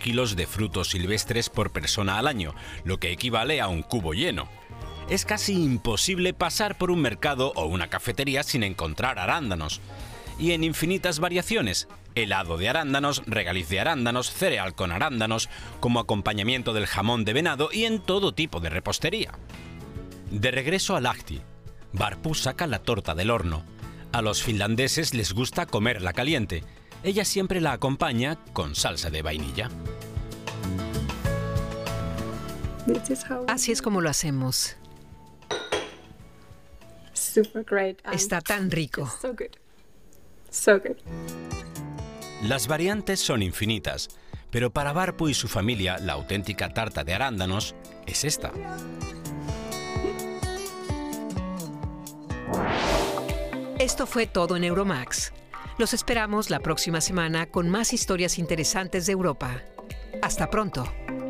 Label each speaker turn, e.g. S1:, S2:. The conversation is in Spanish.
S1: kilos de frutos silvestres por persona al año, lo que equivale a un cubo lleno. Es casi imposible pasar por un mercado o una cafetería sin encontrar arándanos. Y en infinitas variaciones: helado de arándanos, regaliz de arándanos, cereal con arándanos, como acompañamiento del jamón de venado y en todo tipo de repostería. De regreso a Lahti, Barpu saca la torta del horno. A los finlandeses les gusta comerla caliente. Ella siempre la acompaña con salsa de vainilla.
S2: Así es como lo hacemos. Está tan rico.
S1: Las variantes son infinitas, pero para Barpu y su familia la auténtica tarta de arándanos es esta.
S2: Esto fue todo en Euromax. Los esperamos la próxima semana con más historias interesantes de Europa. Hasta pronto.